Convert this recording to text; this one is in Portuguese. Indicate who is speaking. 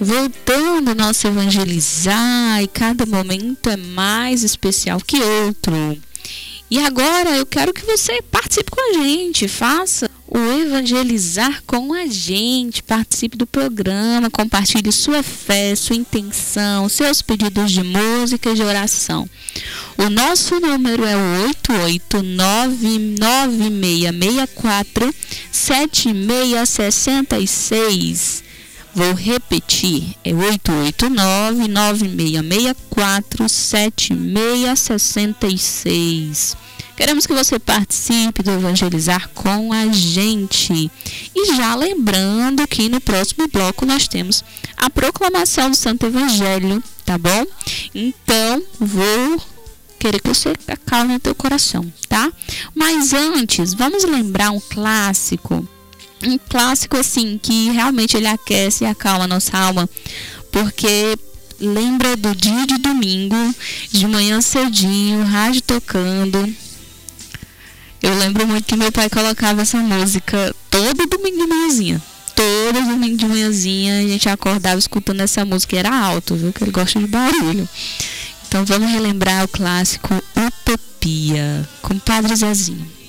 Speaker 1: voltando ao nosso evangelizar, e cada momento é mais especial que outro. E agora eu quero que você participe com a gente, faça o evangelizar com a gente, participe do programa, compartilhe sua fé, sua intenção, seus pedidos de música e de oração. O nosso número é o 88996647666. Vou repetir, é 88996647666. Queremos que você participe do Evangelizar com a gente. E já lembrando que no próximo bloco nós temos a proclamação do Santo Evangelho, tá bom? Então, vou querer que você acalme o teu coração, tá? Mas antes, vamos lembrar um clássico assim, que realmente ele aquece e acalma a nossa alma, porque lembra do dia de domingo, de manhã cedinho, rádio tocando. Eu lembro muito que meu pai colocava essa música todo domingo de manhãzinha. Todo domingo de manhãzinha a gente acordava escutando essa música, e era alto, viu? Que ele gosta de barulho. Então vamos relembrar o clássico Utopia, com Padre Zezinho.